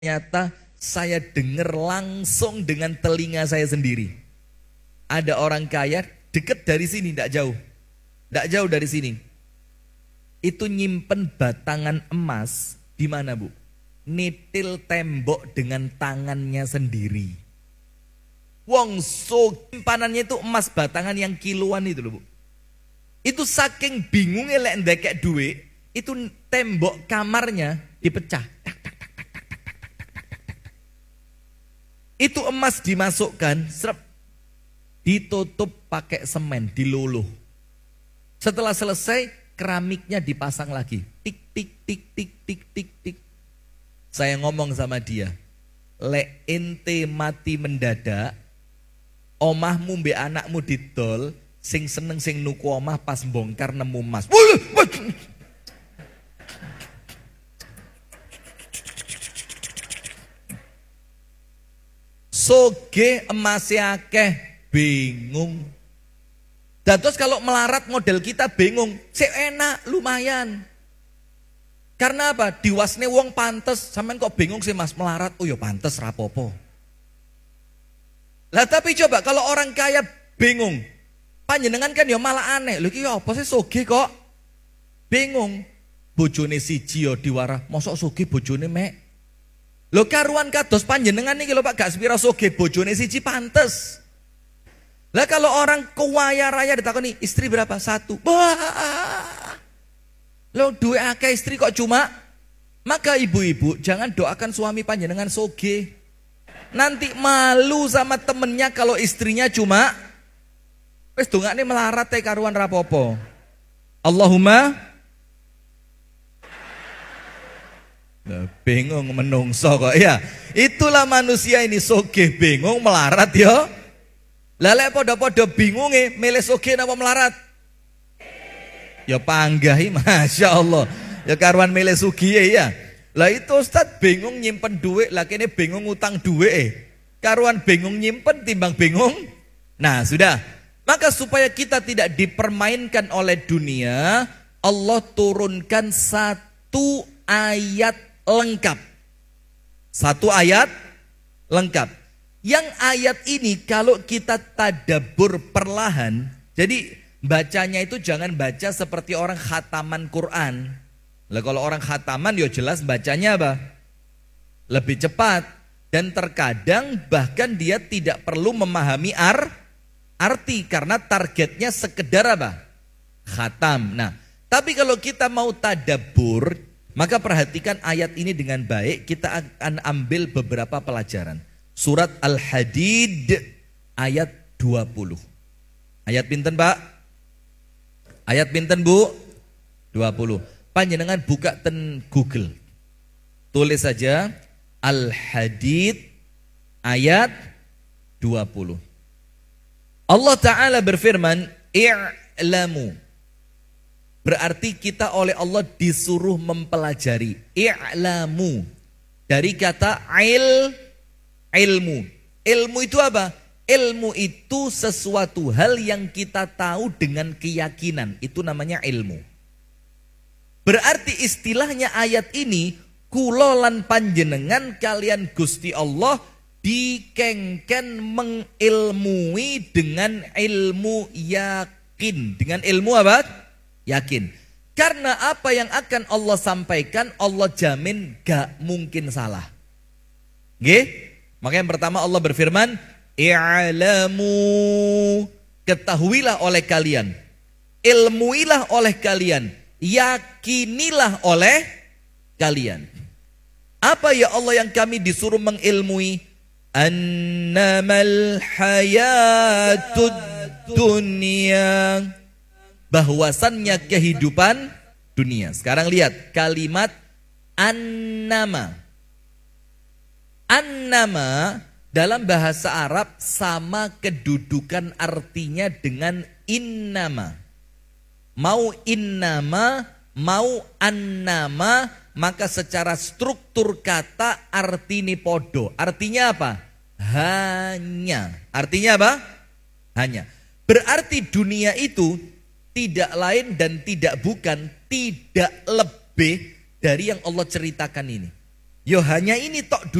Ternyata saya dengar langsung dengan telinga saya sendiri. Ada orang kaya dekat dari sini, tidak jauh. Tidak jauh dari sini. Itu nyimpen batangan emas di mana, Bu? Nitil tembok dengan tangannya sendiri. Wong simpanannya itu emas batangan yang kiloan itu loh, Bu. Itu saking bingungnya lek ndekek duit, itu tembok kamarnya dipecah. Itu emas dimasukkan, serep, ditutup pakai semen, diluluh. Setelah selesai, keramiknya dipasang lagi. Tik, tik, tik, tik, tik, tik, tik. Saya ngomong sama dia, lek ente mati mendadak, omahmu mbek anakmu didol, sing seneng sing nuku omah pas bongkar nemu emas. Soge emasnya akeh, bingung. Dan terus kalau melarat model kita bingung, enak lumayan. Karena apa? Diwasne wong pantes, sampean kok bingung sih Mas melarat? Oh ya pantes rapopo. Lah tapi coba kalau orang kaya bingung, panjenengan kan ya malah aneh. Lho iki ya apa sih soge kok bingung? Bojone siji ya diwara, mosok soge bojone mek. Lho karuan kados panjenengan niki lho Pak gak sepira soge bojone siji pantes. Lah kalau orang kaya raya ditakoni istri berapa? 1. Wah. Lho duwe akeh istri kok cuma. Maka ibu-ibu jangan doakan suami panjenengan soge. Nanti malu sama temennya kalau istrinya cuma. Wis dongane melarat teh karuan rapopo. Allahumma bingung menungso kok ya. Itulah manusia ini soge bingung melarat ya. Lelek podo-podo bingunge milih soge napa melarat? Ya panggahi Masya Allah. Ya karuan milih sugiye ya. Lah itu Ustaz bingung nyimpen duit, lah kene bingung utang duit. Karuan bingung nyimpen timbang bingung. Nah sudah. Maka supaya kita tidak dipermainkan oleh dunia, Allah turunkan satu ayat lengkap. Satu ayat lengkap. Yang ayat ini kalau kita tadabbur perlahan, jadi bacanya itu jangan baca seperti orang khataman Quran. Lah kalau orang khataman ya jelas bacanya apa? Lebih cepat. Dan terkadang bahkan dia tidak perlu memahami arti karena targetnya sekedar apa? Khatam. Nah, tapi kalau kita mau tadabbur, maka perhatikan ayat ini dengan baik, kita akan ambil beberapa pelajaran. Surat Al-Hadid ayat 20. Ayat pinten Pak? Ayat pinten Bu? 20. Panjenengan buka ten Google. Tulis saja Al-Hadid ayat 20. Allah Ta'ala berfirman, i'lamu. Berarti kita oleh Allah disuruh mempelajari. I'lamu. Dari kata ilmu. Ilmu itu apa? Ilmu itu sesuatu hal yang kita tahu dengan keyakinan. Itu namanya ilmu. Berarti istilahnya ayat ini, kulolan panjenengan kalian Gusti Allah dikengken mengilmui dengan ilmu yakin. Dengan ilmu apa? Yakin. Karena apa yang akan Allah sampaikan, Allah jamin gak mungkin salah. Nggih? Maka yang pertama Allah berfirman, i'lamu, ketahuilah oleh kalian, ilmuilah oleh kalian, yakinilah oleh kalian. Apa ya Allah yang kami disuruh mengilmui? Annamal hayatud dunya, bahwasannya kehidupan dunia. Sekarang lihat kalimat annama. Annama dalam bahasa Arab sama kedudukan artinya dengan innama. Mau innama, mau annama, maka secara struktur kata artine podo. Artinya apa? Hanya. Artinya apa? Hanya. Berarti dunia itu tidak lain dan tidak bukan, tidak lebih dari yang Allah ceritakan ini. Yo hanya ini tok